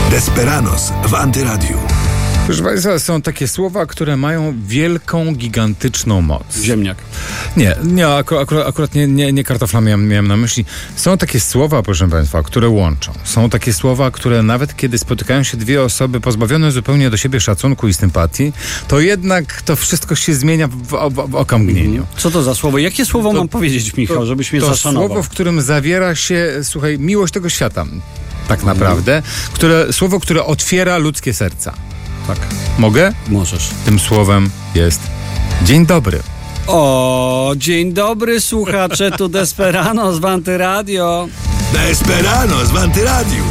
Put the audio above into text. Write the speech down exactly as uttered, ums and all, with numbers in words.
Desperanos w Antyradiu. Proszę Państwa, są takie słowa, które mają wielką, gigantyczną moc. Ziemniak. Nie, nie akurat, akurat, akurat nie, nie, nie kartofla miałem, miałem na myśli. Są takie słowa, proszę Państwa, które łączą. Są takie słowa, które nawet kiedy spotykają się dwie osoby pozbawione zupełnie do siebie szacunku i sympatii, to jednak to wszystko się zmienia w, w, w okamgnieniu. Co to za słowo? Jakie słowo To- mam powiedzieć, Michał, to, żebyś mnie to zaszanował? słowo, w którym zawiera się, słuchaj, miłość tego świata. Tak naprawdę. Które, słowo, które otwiera ludzkie serca. Tak, Mogę? możesz. Tym słowem jest dzień dobry. O, dzień dobry słuchacze, tu Desperanos w Antyradio. Desperanos w Antyradiu.